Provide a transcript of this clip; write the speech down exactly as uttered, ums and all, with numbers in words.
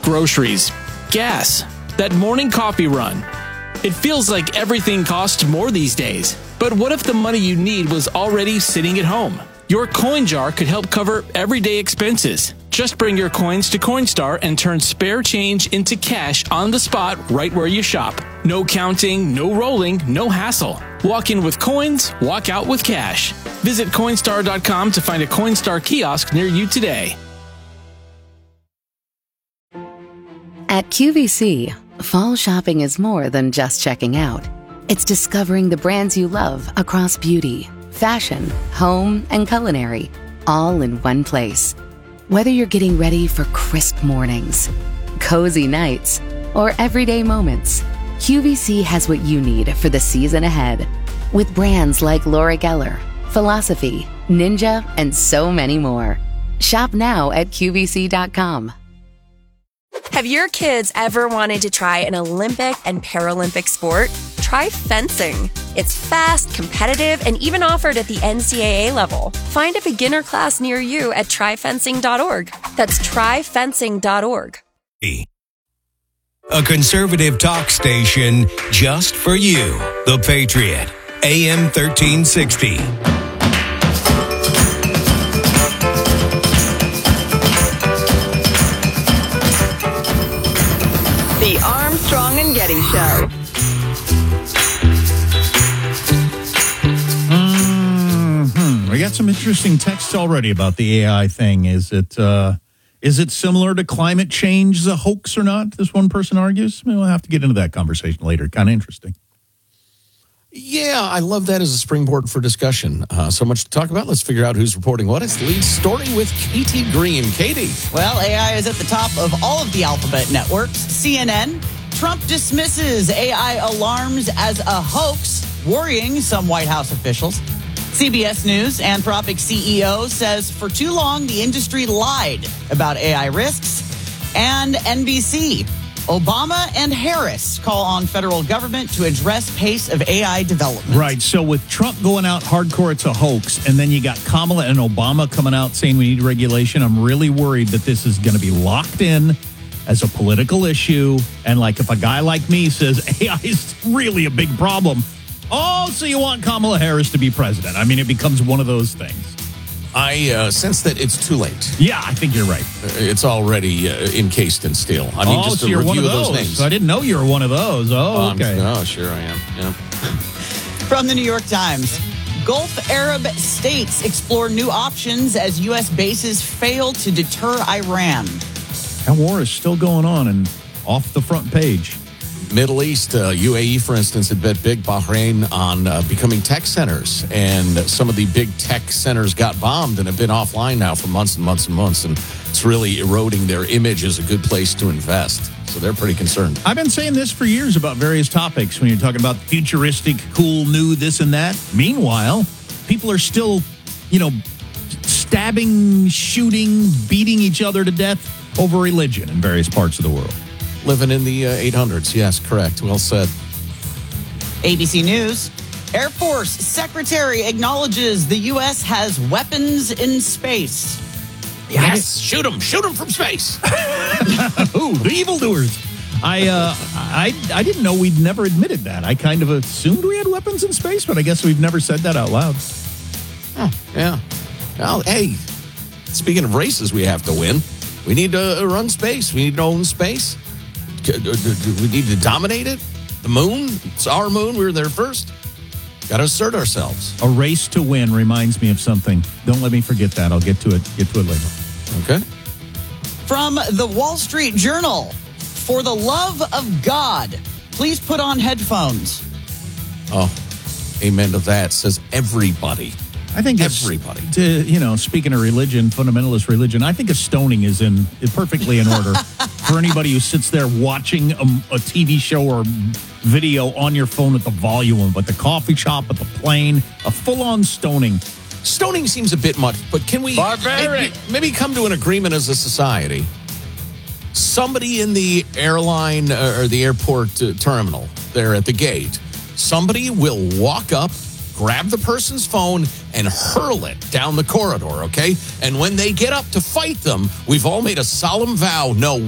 groceries, gas, that morning coffee run. It feels like everything costs more these days. But what if the money you need was already sitting at home? Your coin jar could help cover everyday expenses. Just bring your coins to Coinstar and turn spare change into cash on the spot right where you shop. No counting, no rolling, no hassle. Walk in with coins, walk out with cash. Visit Coinstar dot com to find a Coinstar kiosk near you today. At Q V C, fall shopping is more than just checking out. It's discovering the brands you love across beauty, fashion, home, and culinary, all in one place. Whether you're getting ready for crisp mornings, cozy nights, or everyday moments, Q V C has what you need for the season ahead. With brands like Laura Geller, Philosophy, Ninja, and so many more. Shop now at Q V C dot com. Have your kids ever wanted to try an Olympic and Paralympic sport? Try fencing. It's fast, competitive, and even offered at the N C double A level. Find a beginner class near you at try fencing dot org. That's try fencing dot org. A conservative talk station just for you. The Patriot, A M thirteen sixty. The Armstrong and Getty Show. Mm-hmm. We got some interesting texts already about the A I thing. Is it uh, is it similar to climate change, the hoax or not? This one person argues. Maybe we'll have to get into that conversation later. Kind of interesting. Yeah, I love that as a springboard for discussion. Uh, so much to talk about. Let's figure out who's reporting what. It's the lead story with Katie Green. Katie. Well, A I is at the top of all of the alphabet networks. C N N, Trump dismisses A I alarms as a hoax, worrying some White House officials. C B S News, Anthropic C E O says for too long the industry lied about A I risks. And N B C, Obama and Harris call on federal government to address pace of A I development. Right. So with Trump going out hardcore, it's a hoax. And then you got Kamala and Obama coming out saying we need regulation. I'm really worried that this is going to be locked in as a political issue. And like if a guy like me says A I is really a big problem. Oh, so you want Kamala Harris to be president. I mean, it becomes one of those things. I uh, sense that it's too late. Yeah, I think you're right. It's already uh, encased in steel. I mean, oh, just so a you're review one of of those. those names. I didn't know you were one of those. Oh, okay. Um, oh, sure I am. Yeah. From the New York Times, Gulf Arab states explore new options as U S bases fail to deter Iran. That war is still going on and off the front page. Middle East, uh, U A E, for instance, had bet big Bahrain on uh, becoming tech centers. And some of the big tech centers got bombed and have been offline now for months and months and months. And it's really eroding their image as a good place to invest. So they're pretty concerned. I've been saying this for years about various topics when you're talking about futuristic, cool, new, this and that. Meanwhile, people are still, you know, stabbing, shooting, beating each other to death over religion in various parts of the world. Living in the uh, eight hundreds. Yes, correct. Well said. A B C News, Air Force Secretary acknowledges the U S has weapons in space. Yes, shoot them. Shoot them from space. Ooh, the evildoers. I, uh, I, I didn't know we'd never admitted that. I kind of assumed we had weapons in space, but I guess we've never said that out loud. Huh, yeah. Well, hey, speaking of races we have to win, we need to run space. We need to own space. We need to dominate it. The moon, it's our moon. We were there first. Got to assert ourselves. A race to win reminds me of something. Don't let me forget that. I'll get to it. Get to it later. Okay. From the Wall Street Journal, for the love of God, please put on headphones. Oh, amen to that. Says everybody. I think everybody. To, you know, speaking of religion, fundamentalist religion, I think a stoning is in is perfectly in order for anybody who sits there watching a, a T V show or video on your phone at the volume of, at the coffee shop, at the plane, a full-on stoning. Stoning seems a bit much, but can we maybe, maybe come to an agreement as a society? Somebody in the airline uh, or the airport uh, terminal there at the gate, somebody will walk up, grab the person's phone and hurl it down the corridor, okay? And when they get up to fight them, we've all made a solemn vow, no